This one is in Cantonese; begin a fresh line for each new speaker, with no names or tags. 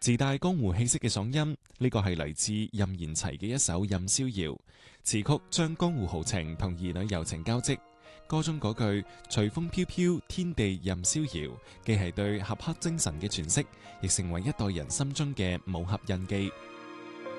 自帶江湖氣息嘅爽音，呢個係嚟自任賢齊嘅一首《任逍遙》，詞曲將江湖豪情同兒女柔情交織。歌中嗰句隨風飄飄，天地任逍遙，既係對俠客精神嘅詮釋，亦成為一代人心中嘅武俠印記。